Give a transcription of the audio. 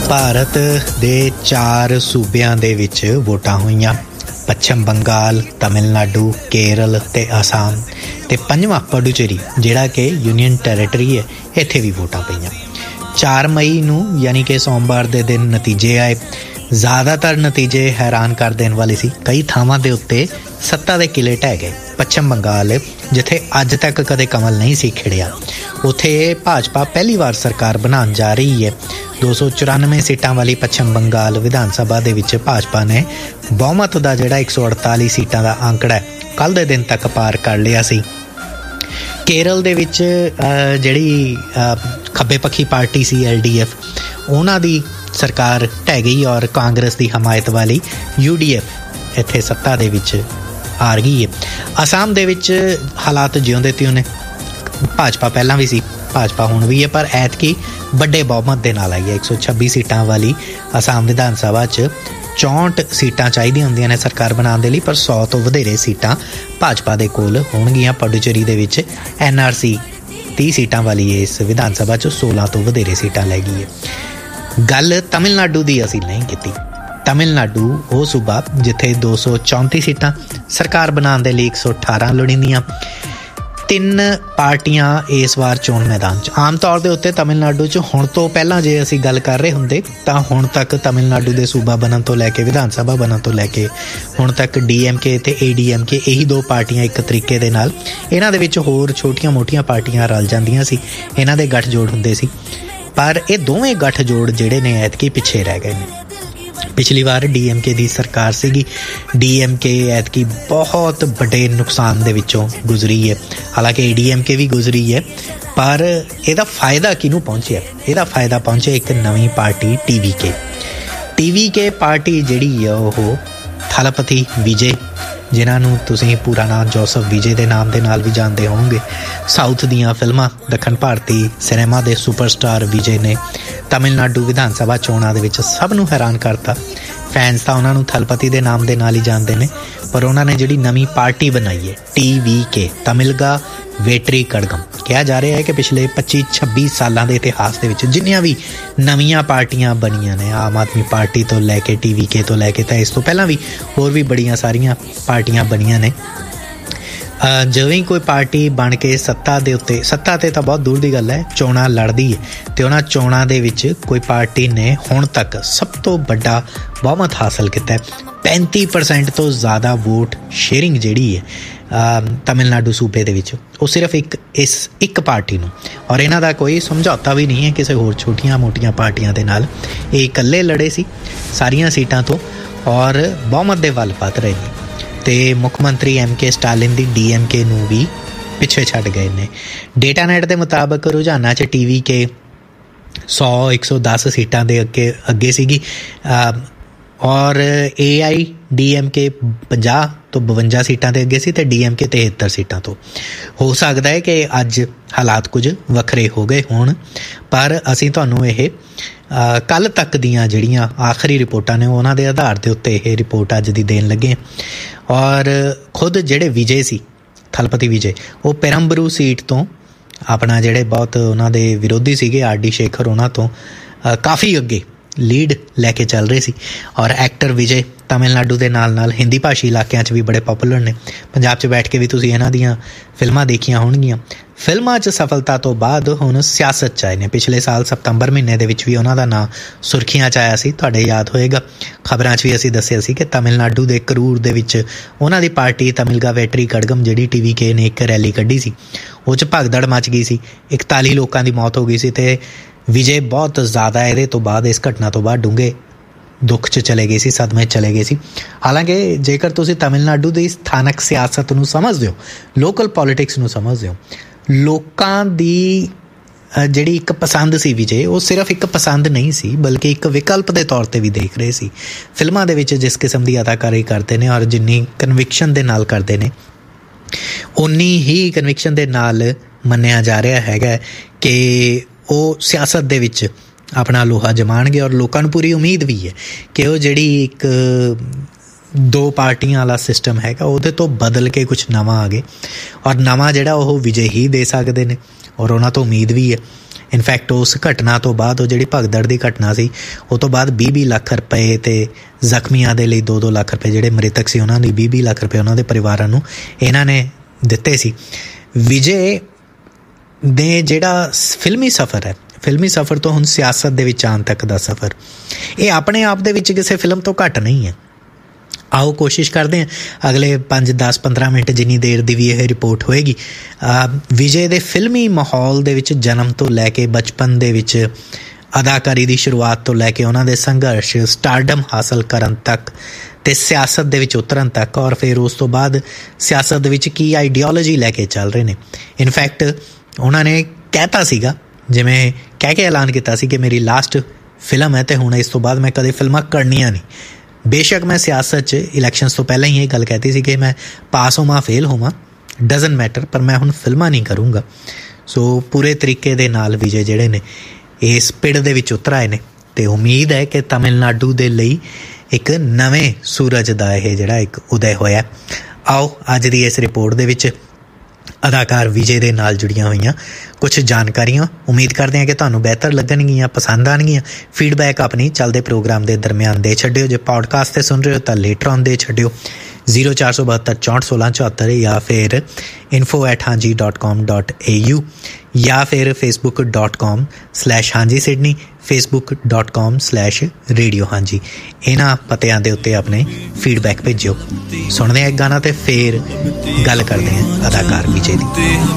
ਭਾਰਤ ਦੇ 4 ਸੂਬਿਆਂ ਦੇ ਵਿੱਚ ਵੋਟਾਂ ਹੋਈਆਂ। ਪੱਛਮ ਬੰਗਾਲ, ਤਮਿਲਨਾਡੂ, ਕੇਰਲ ਅਤੇ ਆਸਾਮ, ਅਤੇ 5ਵਾਂ ਪੁਡੂਚੇਰੀ ਜਿਹੜਾ ਕਿ ਯੂਨੀਅਨ ਟੈਰੇਟਰੀ ਹੈ, ਇੱਥੇ ਵੀ ਵੋਟਾਂ ਪਈਆਂ। 4 ਮਈ ਨੂੰ ਯਾਨੀ ਕਿ ਸੋਮਵਾਰ ਦੇ ਦਿਨ ਨਤੀਜੇ ਆਏ। ਜ਼ਿਆਦਾਤਰ ਨਤੀਜੇ ਹੈਰਾਨ ਕਰ ਦੇਣ ਵਾਲੇ ਸੀ। ਕਈ ਥਾਵਾਂ ਦੇ ਉੱਤੇ ਸੱਤਾ ਦੇ ਕਿਲੇ ਢਹਿ ਗਏ। ਪੱਛਮ ਬੰਗਾਲ, ਜਿੱਥੇ ਅੱਜ ਤੱਕ ਕਦੇ ਕਮਲ ਨਹੀਂ ਸੀ ਖਿੜਿਆ, ਉੱਥੇ ਭਾਜਪਾ ਪਹਿਲੀ ਵਾਰ ਸਰਕਾਰ ਬਣਾਉਣ ਜਾ ਰਹੀ ਹੈ। 294 ਸੀਟਾਂ ਵਾਲੀ ਪੱਛਮ ਬੰਗਾਲ ਵਿਧਾਨ ਸਭਾ ਦੇ ਵਿੱਚ ਭਾਜਪਾ ਨੇ ਬਹੁਮਤ ਦਾ ਜਿਹੜਾ 148 ਸੀਟਾਂ ਦਾ ਅੰਕੜਾ ਕੱਲ੍ਹ ਦੇ ਦਿਨ ਤੱਕ ਪਾਰ ਕਰ ਲਿਆ ਸੀ। ਕੇਰਲ ਦੇ ਵਿੱਚ ਜਿਹੜੀ ਖੱਬੇ ਪੱਖੀ ਪਾਰਟੀ ਸੀ LDF, ਉਹਨਾਂ ਦੀ ਸਰਕਾਰ ਢਹਿ ਗਈ ਔਰ ਕਾਂਗਰਸ ਦੀ ਹਮਾਇਤ ਵਾਲੀ UDF ਇੱਥੇ ਸੱਤਾ ਦੇ ਵਿੱਚ ਹਾਰ ਗਈ ਹੈ। ਅਸਾਮ ਦੇ ਵਿੱਚ ਹਾਲਾਤ ਜਿਉਂਦੇ ਤਿਉਂ ਨੇ। ਭਾਜਪਾ ਪਹਿਲਾਂ ਵੀ ਸੀ, ਭਾਜਪਾ ਹੁਣ ਵੀ ਹੈ, ਪਰ ਐਤਕੀ ਵੱਡੇ ਬਹੁਮਤ ਦੇ ਨਾਲ ਆਈ ਹੈ। 126 ਸੀਟਾਂ ਵਾਲੀ ਅਸਾਮ ਵਿਧਾਨ ਸਭਾ 'ਚ 64 ਸੀਟਾਂ ਚਾਹੀਦੀਆਂ ਹੁੰਦੀਆਂ ਨੇ ਸਰਕਾਰ ਬਣਾਉਣ ਦੇ ਲਈ, ਪਰ 100 ਤੋਂ ਵਧੇਰੇ ਸੀਟਾਂ ਭਾਜਪਾ ਦੇ ਕੋਲ ਹੋਣਗੀਆਂ। ਪੁਡੂਚੇਰੀ ਦੇ ਵਿੱਚ NRC 30 ਸੀਟਾਂ ਵਾਲੀ ਇਸ ਵਿਧਾਨ ਸਭਾ 'ਚ 16 ਤੋਂ ਵਧੇਰੇ ਸੀਟਾਂ ਲੈ ਗਈ ਹੈ। ਗੱਲ ਤਮਿਲਨਾਡੂ ਦੀ ਅਸੀਂ ਨਹੀਂ ਕੀਤੀ। ਤਮਿਲਨਾਡੂ ਉਹ ਸੂਬਾ ਜਿੱਥੇ 234 ਸੀਟਾਂ ਸਰਕਾਰ ਬਣਾਉਣ ਦੇ ਲਈ 118 ਲੋੜੀਂਦੀਆਂ। 3 ਪਾਰਟੀਆਂ ਇਸ ਵਾਰ ਚੋਣ ਮੈਦਾਨ 'ਚ। ਆਮ ਤੌਰ ਦੇ ਉੱਤੇ ਤਮਿਲਨਾਡੂ 'ਚ ਹੁਣ ਤੋਂ ਪਹਿਲਾਂ ਜੇ ਅਸੀਂ ਗੱਲ ਕਰ ਰਹੇ ਹੁੰਦੇ ਤਾਂ ਹੁਣ ਤੱਕ ਤਮਿਲਨਾਡੂ ਦੇ ਸੂਬਾ ਬਣਨ ਤੋਂ ਲੈ ਕੇ ਵਿਧਾਨ ਸਭਾ ਬਣਨ ਤੋਂ ਲੈ ਕੇ ਹੁਣ ਤੱਕ DMK ਅਤੇ ADMK ਇਹੀ 2 ਪਾਰਟੀਆਂ ਇੱਕ ਤਰੀਕੇ ਦੇ ਨਾਲ, ਇਹਨਾਂ ਦੇ ਵਿੱਚ ਹੋਰ ਛੋਟੀਆਂ ਮੋਟੀਆਂ ਪਾਰਟੀਆਂ ਰਲ ਜਾਂਦੀਆਂ ਸੀ, ਇਹਨਾਂ ਦੇ ਗੱਠਜੋੜ ਹੁੰਦੇ ਸੀ। ਪਰ ਇਹ ਦੋਵੇਂ ਗੱਠਜੋੜ ਜਿਹੜੇ ਨੇ ਐਤਕੀ ਪਿੱਛੇ ਰਹਿ ਗਏ ਨੇ। ਪਿਛਲੀ ਵਾਰ DMK ਦੀ ਸਰਕਾਰ ਸੀਗੀ। DMK ਐਤਕੀ ਬਹੁਤ ਵੱਡੇ ਨੁਕਸਾਨ ਦੇ ਵਿੱਚੋਂ ਗੁਜ਼ਰੀ ਹੈ। ਹਾਲਾਂਕਿ ADMK ਵੀ ਗੁਜ਼ਰੀ ਹੈ, ਪਰ ਇਹਦਾ ਫਾਇਦਾ ਕਿਹਨੂੰ ਪਹੁੰਚਿਆ? ਇਹਦਾ ਫਾਇਦਾ ਪਹੁੰਚਿਆ ਇੱਕ ਨਵੀਂ ਪਾਰਟੀ TVK ਪਾਰਟੀ ਜਿਹੜੀ ਆ ਉਹ ਥਲਪਤੀ ਵਿਜੇ, ਜਿਨ੍ਹਾਂ ਨੂੰ ਤੁਸੀਂ ਪੂਰਾ ਨਾਮ ਜੋਸਫ ਵਿਜੇ ਦੇ ਨਾਮ ਦੇ ਨਾਲ ਵੀ ਜਾਣਦੇ ਹੋਵੋਗੇ। ਸਾਊਥ ਦੀਆਂ ਫਿਲਮਾਂ, ਦੱਖਣ ਭਾਰਤੀ ਸਿਨੇਮਾ ਦੇ ਸੁਪਰਸਟਾਰ ਵਿਜੇ ਨੇ ਤਮਿਲਨਾਡੂ ਵਿਧਾਨ ਸਭਾ ਚੋਣਾਂ ਦੇ ਵਿੱਚ ਸਭ ਨੂੰ ਹੈਰਾਨ ਕਰਤਾ। ਫੈਨਸ ਤਾਂ ਉਹਨਾਂ ਨੂੰ ਥਲਪਤੀ ਦੇ ਨਾਮ ਦੇ ਨਾਲ ਹੀ ਜਾਣਦੇ ਨੇ, ਪਰ ਉਹਨਾਂ ਨੇ ਜਿਹੜੀ ਨਵੀਂ ਪਾਰਟੀ ਬਣਾਈ ਹੈ TVK, ਤਮਿਲਗਾ ਵੇਟਰੀ ਕੜਗਮ, ਕਿਹਾ ਜਾ ਰਿਹਾ ਹੈ ਕਿ ਪਿਛਲੇ 25-26 ਸਾਲਾਂ ਦੇ ਇਤਿਹਾਸ ਦੇ ਵਿੱਚ ਜਿੰਨੀਆਂ ਵੀ ਨਵੀਆਂ ਪਾਰਟੀਆਂ ਬਣੀਆਂ ਨੇ, ਆਮ ਆਦਮੀ ਪਾਰਟੀ ਤੋਂ ਲੈ ਕੇ TVK ਤੋਂ ਲੈ ਕੇ ਤਾਂ ਇਸ ਤੋਂ ਪਹਿਲਾਂ ਵੀ ਹੋਰ ਵੀ ਬੜੀਆਂ ਸਾਰੀਆਂ ਪਾਰਟੀਆਂ ਬਣੀਆਂ ਨੇ। ਜਿਵੇਂ ਹੀ ਕੋਈ ਪਾਰਟੀ ਬਣ ਕੇ ਸੱਤਾ 'ਤੇ ਤਾਂ ਬਹੁਤ ਦੂਰ ਦੀ ਗੱਲ ਹੈ, ਚੋਣਾਂ ਲੜਦੀ ਹੈ, ਅਤੇ ਉਹਨਾਂ ਚੋਣਾਂ ਦੇ ਵਿੱਚ ਕੋਈ ਪਾਰਟੀ ਨੇ ਹੁਣ ਤੱਕ ਸਭ ਤੋਂ ਵੱਡਾ ਬਹੁਮਤ ਹਾਸਲ ਕੀਤਾ ਹੈ। 35% ਤੋਂ ਜ਼ਿਆਦਾ ਵੋਟ ਸ਼ੇਅਰਿੰਗ ਜਿਹੜੀ ਹੈ ਤਮਿਲਨਾਡੂ ਸੂਬੇ ਦੇ ਵਿੱਚ, ਉਹ ਸਿਰਫ ਇੱਕ ਪਾਰਟੀ ਨੂੰ, ਔਰ ਇਹਨਾਂ ਦਾ ਕੋਈ ਸਮਝੌਤਾ ਵੀ ਨਹੀਂ ਹੈ ਕਿਸੇ ਹੋਰ ਛੋਟੀਆਂ ਮੋਟੀਆਂ ਪਾਰਟੀਆਂ ਦੇ ਨਾਲ। ਇਹ ਇਕੱਲੇ ਲੜੇ ਸੀ ਸਾਰੀਆਂ ਸੀਟਾਂ ਤੋਂ ਔਰ ਬਹੁਮਤ ਦੇ ਵੱਲ ਵੱਧ ਰਹੇ ਨੇ, ਅਤੇ ਮੁੱਖ ਮੰਤਰੀ MK ਸਟਾਲਿਨ ਦੀ DMK ਨੂੰ ਵੀ ਪਿੱਛੇ ਛੱਡ ਗਏ ਨੇ। ਡੇਟਾਨੈਟ ਦੇ ਮੁਤਾਬਕ ਰੁਝਾਨਾਂ 'ਚ TVK 100-110 ਸੀਟਾਂ ਦੇ ਅੱਗੇ ਸੀਗੀ, ਔਰ AIDMK 50 ਤੋਂ 52 ਸੀਟਾਂ ਦੇ ਅੱਗੇ ਸੀ, ਅਤੇ DMK 73 ਸੀਟਾਂ ਤੋਂ। ਹੋ ਸਕਦਾ ਹੈ ਕਿ ਅੱਜ ਹਾਲਾਤ ਕੁਝ ਵੱਖਰੇ ਹੋ ਗਏ ਹੋਣ, ਪਰ ਅਸੀਂ ਤੁਹਾਨੂੰ ਇਹ ਕੱਲ੍ਹ ਤੱਕ ਦੀਆਂ ਜਿਹੜੀਆਂ ਆਖਰੀ ਰਿਪੋਰਟਾਂ ਨੇ ਉਹਨਾਂ ਦੇ ਆਧਾਰ ਦੇ ਉੱਤੇ ਇਹ ਰਿਪੋਰਟ ਅੱਜ ਦੀ ਦੇਣ ਲੱਗੇ। ਔਰ ਖੁਦ ਜਿਹੜੇ ਵਿਜੇ ਸੀ, ਥਲਪਤੀ ਵਿਜੇ, ਉਹ ਪੇਰੰਬਰੂ ਸੀਟ ਤੋਂ ਆਪਣਾ ਜਿਹੜੇ ਬਹੁਤ ਉਹਨਾਂ ਦੇ ਵਿਰੋਧੀ ਸੀਗੇ RD ਸ਼ੇਖਰ, ਉਹਨਾਂ ਤੋਂ ਕਾਫੀ ਅੱਗੇ ਲੀਡ ਲੈ ਕੇ ਚੱਲ ਰਹੇ ਸੀ। ਔਰ ਐਕਟਰ ਵਿਜੇ ਤਮਿਲਨਾਡੂ ਦੇ ਨਾਲ ਨਾਲ ਹਿੰਦੀ ਭਾਸ਼ੀ ਇਲਾਕਿਆਂ 'ਚ ਵੀ ਬੜੇ ਪੋਪੂਲਰ ਨੇ। ਪੰਜਾਬ 'ਚ ਬੈਠ ਕੇ ਵੀ ਤੁਸੀਂ ਇਹਨਾਂ ਦੀਆਂ ਫਿਲਮਾਂ ਦੇਖੀਆਂ ਹੋਣਗੀਆਂ। ਫਿਲਮਾਂ 'ਚ ਸਫਲਤਾ ਤੋਂ ਬਾਅਦ ਹੁਣ ਸਿਆਸਤ 'ਚ ਆਏ ਨੇ। ਪਿਛਲੇ ਸਾਲ ਸਤੰਬਰ ਮਹੀਨੇ ਦੇ ਵਿੱਚ ਵੀ ਉਹਨਾਂ ਦਾ ਨਾਂ ਸੁਰਖੀਆਂ 'ਚ ਆਇਆ ਸੀ, ਤੁਹਾਡੇ ਯਾਦ ਹੋਏਗਾ। ਖਬਰਾਂ 'ਚ ਵੀ ਅਸੀਂ ਦੱਸਿਆ ਸੀ ਕਿ ਤਮਿਲਨਾਡੂ ਦੇ ਕਰੂਰ ਦੇ ਵਿੱਚ ਉਹਨਾਂ ਦੀ ਪਾਰਟੀ ਤਮਿਲਗਾ ਵੇਟਰੀ ਕੜਗਮ ਜਿਹੜੀ TVK ਨੇ ਇੱਕ ਰੈਲੀ ਕੱਢੀ ਸੀ, ਉਹ 'ਚ ਭਗਦੜ ਮਚ ਗਈ ਸੀ। 41 ਲੋਕਾਂ ਦੀ ਮੌਤ ਹੋ ਗਈ ਸੀ, ਅਤੇ ਵਿਜੇ ਬਹੁਤ ਜ਼ਿਆਦਾ ਇਹਦੇ ਤੋਂ ਬਾਅਦ, ਇਸ ਘਟਨਾ ਤੋਂ ਬਾਅਦ ਡੂੰਘੇ ਦੁੱਖ 'ਚ ਚਲੇ ਗਏ ਸੀ, ਸਦਮੇ 'ਚ ਚਲੇ ਗਏ ਸੀ। ਹਾਲਾਂਕਿ ਜੇਕਰ ਤੁਸੀਂ ਤਮਿਲਨਾਡੂ ਦੀ ਸਥਾਨਕ ਸਿਆਸਤ ਨੂੰ ਸਮਝਦੇ ਹੋ, ਲੋਕਲ ਪੋਲੀਟਿਕਸ ਨੂੰ ਸਮਝਦੇ ਹੋ, ਲੋਕਾਂ ਦੀ ਜਿਹੜੀ ਇੱਕ ਪਸੰਦ ਸੀ ਵਿਜੇ, ਉਹ ਸਿਰਫ ਇੱਕ ਪਸੰਦ ਨਹੀਂ ਸੀ, ਬਲਕਿ ਇੱਕ ਵਿਕਲਪ ਦੇ ਤੌਰ 'ਤੇ ਵੀ ਦੇਖ ਰਹੇ ਸੀ। ਫਿਲਮਾਂ ਦੇ ਵਿੱਚ ਜਿਸ ਕਿਸਮ ਦੀ ਅਦਾਕਾਰੀ ਕਰਦੇ ਨੇ ਔਰ ਜਿੰਨੀ ਕਨਵਿਕਸ਼ਨ ਦੇ ਨਾਲ ਕਰਦੇ ਨੇ, ਉਨੀ ਹੀ ਕਨਵਿਕਸ਼ਨ ਦੇ ਨਾਲ ਮੰਨਿਆ ਜਾ ਰਿਹਾ ਹੈਗਾ ਕਿ ਉਹ ਸਿਆਸਤ ਦੇ ਵਿੱਚ ਆਪਣਾ ਲੋਹਾ ਜਮਾਣਗੇ। ਔਰ ਲੋਕਾਂ ਨੂੰ ਪੂਰੀ ਉਮੀਦ ਵੀ ਹੈ ਕਿ ਉਹ ਜਿਹੜੀ ਇੱਕ 2 ਪਾਰਟੀਆਂ ਵਾਲਾ ਸਿਸਟਮ ਹੈਗਾ ਉਹਦੇ ਤੋਂ ਬਦਲ ਕੇ ਕੁਛ ਨਵਾਂ ਆ ਗਏ, ਔਰ ਨਵਾਂ ਜਿਹੜਾ ਉਹ ਵਿਜੇ ਹੀ ਦੇ ਸਕਦੇ ਨੇ, ਔਰ ਉਹਨਾਂ ਤੋਂ ਉਮੀਦ ਵੀ ਹੈ। ਇਨਫੈਕਟ ਉਸ ਘਟਨਾ ਤੋਂ ਬਾਅਦ ਉਹ ਜਿਹੜੀ ਭਗਦੜ ਦੀ ਘਟਨਾ ਸੀ ਉਹ ਤੋਂ ਬਾਅਦ 20 ਲੱਖ ਰੁਪਏ ਅਤੇ ਜ਼ਖਮੀਆਂ ਦੇ ਲਈ 2 ਲੱਖ ਰੁਪਏ, ਜਿਹੜੇ ਮ੍ਰਿਤਕ ਸੀ ਉਹਨਾਂ ਦੀ 20 ਲੱਖ ਰੁਪਏ ਉਹਨਾਂ ਦੇ ਪਰਿਵਾਰਾਂ ਨੂੰ ਇਹਨਾਂ ਨੇ ਦਿੱਤੇ ਸੀ। ਵਿਜੇ ਦੇ ਜਿਹੜਾ ਫਿਲਮੀ ਸਫ਼ਰ ਹੈ, ਫਿਲਮੀ ਸਫ਼ਰ ਤੋਂ ਹੁਣ ਸਿਆਸਤ ਦੇ ਵਿੱਚ ਆਉਣ ਤੱਕ ਦਾ ਸਫ਼ਰ, ਇਹ ਆਪਣੇ ਆਪ ਦੇ ਵਿੱਚ ਕਿਸੇ ਫਿਲਮ ਤੋਂ ਘੱਟ ਨਹੀਂ ਹੈ। ਆਓ ਕੋਸ਼ਿਸ਼ ਕਰਦੇ ਹਾਂ ਅਗਲੇ 5, 10, 15 ਮਿੰਟ ਜਿੰਨੀ ਦੇਰ ਦੀ ਵੀ ਇਹ ਰਿਪੋਰਟ ਹੋਏਗੀ, ਵਿਜੇ ਦੇ ਫਿਲਮੀ ਮਾਹੌਲ ਦੇ ਵਿੱਚ ਜਨਮ ਤੋਂ ਲੈ ਕੇ ਬਚਪਨ ਦੇ ਵਿੱਚ ਅਦਾਕਾਰੀ ਦੀ ਸ਼ੁਰੂਆਤ ਤੋਂ ਲੈ ਕੇ ਉਹਨਾਂ ਦੇ ਸੰਘਰਸ਼, ਸਟਾਰਡਮ ਹਾਸਲ ਕਰਨ ਤੱਕ ਅਤੇ ਸਿਆਸਤ ਦੇ ਵਿੱਚ ਉਤਰਨ ਤੱਕ, ਔਰ ਫਿਰ ਉਸ ਤੋਂ ਬਾਅਦ ਸਿਆਸਤ ਦੇ ਵਿੱਚ ਕੀ ਆਈਡੀਓਲੋਜੀ ਲੈ ਕੇ ਚੱਲ ਰਹੇ ਨੇ। ਇਨਫੈਕਟ ਉਹਨਾਂ ਨੇ ਕਹਿਤਾ ਸੀਗਾ, ਜਿਵੇਂ ਕਹਿ ਕੇ ਐਲਾਨ ਕੀਤਾ ਸੀ ਕਿ ਮੇਰੀ ਲਾਸਟ ਫਿਲਮ ਹੈ ਅਤੇ ਹੁਣ ਇਸ ਤੋਂ ਬਾਅਦ ਮੈਂ ਕਦੇ ਫਿਲਮਾਂ ਕਰਨੀਆਂ ਨਹੀਂ। ਬੇਸ਼ੱਕ ਮੈਂ ਸਿਆਸਤ 'ਚ ਇਲੈਕਸ਼ਨਸ ਤੋਂ ਪਹਿਲਾਂ ਹੀ ਇਹ ਗੱਲ ਕਹਿਤੀ ਸੀ ਕਿ ਮੈਂ ਪਾਸ ਹੋਵਾਂ ਫੇਲ ਹੋਵਾਂ ਡਜ਼ਨਟ ਮੈਟਰ, ਪਰ ਮੈਂ ਹੁਣ ਫਿਲਮਾਂ ਨਹੀਂ ਕਰੂੰਗਾ। ਸੋ ਪੂਰੇ ਤਰੀਕੇ ਦੇ ਨਾਲ ਵਿਜੇ ਜਿਹੜੇ ਨੇ ਇਸ ਪਿੜ ਦੇ ਵਿੱਚ ਉਤਰ ਆਏ ਨੇ ਅਤੇ ਉਮੀਦ ਹੈ ਕਿ ਤਮਿਲਨਾਡੂ ਦੇ ਲਈ ਇੱਕ ਨਵੇਂ ਸੂਰਜ ਦਾ ਇਹ ਜਿਹੜਾ ਇੱਕ ਉਦੈ ਹੋਇਆ। ਆਓ ਅੱਜ ਦੀ ਇਸ ਰਿਪੋਰਟ ਦੇ ਵਿੱਚ ਅਦਾਕਾਰ ਵਿਜੇ ਦੇ ਨਾਲ ਜੁੜੀਆਂ ਹੋਈਆਂ ਕੁਛ ਜਾਣਕਾਰੀਆਂ ਉਮੀਦ ਕਰਦੇ ਹਾਂ ਕਿ ਤੁਹਾਨੂੰ ਬਿਹਤਰ ਲੱਗਣਗੀਆਂ, ਪਸੰਦ ਆਉਣਗੀਆਂ। ਫੀਡਬੈਕ ਆਪਣੀ ਚੱਲਦੇ ਪ੍ਰੋਗਰਾਮ ਦੇ ਦਰਮਿਆਨ ਦੇ ਛੱਡਿਓ। ਜੇ ਪੌਡਕਾਸਟ 'ਤੇ ਸੁਣ ਰਹੇ ਹੋ ਤਾਂ ਲੇਟਰ ਔਨ ਦੇ ਛੱਡਿਓ 0472 64 16 74 ਜਾਂ ਫਿਰ info@hanji.com.au ਜਾਂ ਫਿਰ facebook.com/hanji Sydney, facebook.com/radio hanji। ਇਹਨਾਂ ਪਤਿਆਂ ਦੇ ਉੱਤੇ ਆਪਣੇ ਫੀਡਬੈਕ ਭੇਜਿਓ। ਸੁਣਦੇ ਹਾਂ ਇੱਕ ਗਾਣਾ ਅਤੇ ਫਿਰ ਗੱਲ ਕਰਦੇ ਹਾਂ ਅਦਾਕਾਰ ਵਿਜੇ ਦੀ।